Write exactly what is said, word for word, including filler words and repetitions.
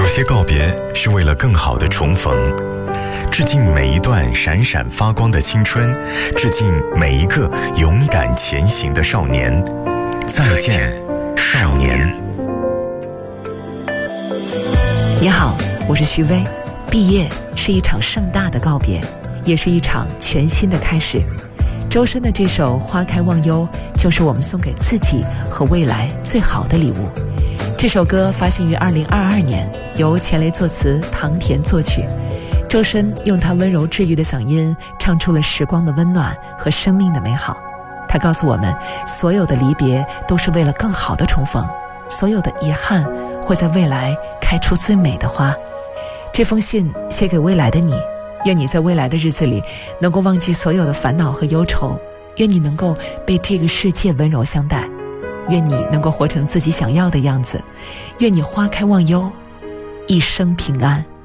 些告别是为了更好的重逢，致敬每一段闪闪发光的青春，致敬每一个勇敢前行的少年。再见，少年。 你好，我是徐薇。毕业是一场盛大的告别，也是一场全新的开始。周深的这首《花开忘忧》就是我们送给自己和未来最好的礼物。这首歌发行于二零二二年，由钱雷作词，唐田作曲。周深用他温柔治愈的嗓音唱出了时光的温暖和生命的美好。他告诉我们，所有的离别都是为了更好的重逢，所有的遗憾会在未来开出最美的花。这封信写给未来的你，愿你在未来的日子里能够忘记所有的烦恼和忧愁，愿你能够被这个世界温柔相待，愿你能够活成自己想要的样子，愿你花开忘忧，一生平安。